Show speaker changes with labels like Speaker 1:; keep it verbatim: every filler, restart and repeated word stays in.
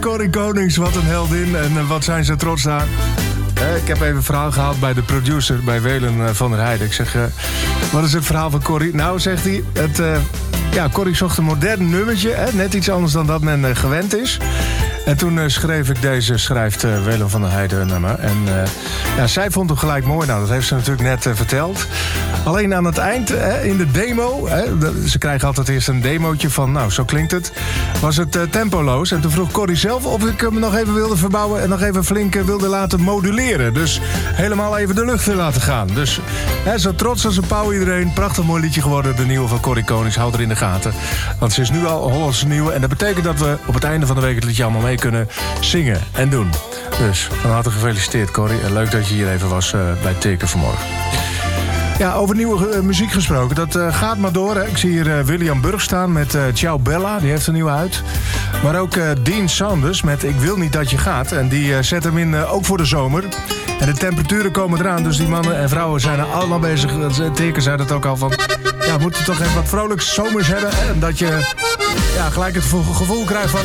Speaker 1: Corrie Konings, wat een heldin. En uh, wat zijn ze trots daar. Uh, ik heb even een verhaal gehaald bij de producer, bij Welen uh, van der Heijden. Ik zeg, uh, wat is het verhaal van Corrie? Nou, zegt hij, het, uh, ja, Corrie zocht een modern nummertje. Hè, net iets anders dan dat men uh, gewend is. En toen uh, schreef ik deze, schrijft uh, Welen van der Heijden naar me. En uh, ja, zij vond hem gelijk mooi. Nou, dat heeft ze natuurlijk net uh, verteld. Alleen aan het eind, hè, in de demo... Hè, de, ze krijgen altijd eerst een demootje van... nou, zo klinkt het. Was het uh, tempoloos. En toen vroeg Corrie zelf of ik hem nog even wilde verbouwen... en nog even flink uh, wilde laten moduleren. Dus helemaal even de lucht in laten gaan. Dus hè, zo trots als een pauw iedereen. Prachtig mooi liedje geworden. De nieuwe van Corrie Konings. Houd er in de gaten. Want ze is nu al Hollandse nieuwe. En dat betekent dat we op het einde van de week het liedje allemaal mee kunnen zingen en doen. Dus van harte gefeliciteerd, Corrie. En leuk dat je hier even was uh, bij Teken vanmorgen. Ja, over nieuwe uh, muziek gesproken. Dat uh, gaat maar door. Hè. Ik zie hier uh, William Burg staan met uh, Ciao Bella. Die heeft een nieuwe uit. Maar ook uh, Dean Sanders met Ik wil niet dat je gaat. En die uh, zet hem in uh, ook voor de zomer. En de temperaturen komen eraan. Dus die mannen en vrouwen zijn er allemaal bezig. Teken zei dat ook al van... ja, we moeten toch even wat vrolijks zomers hebben. Hè. En dat je ja, gelijk het gevoel krijgt van...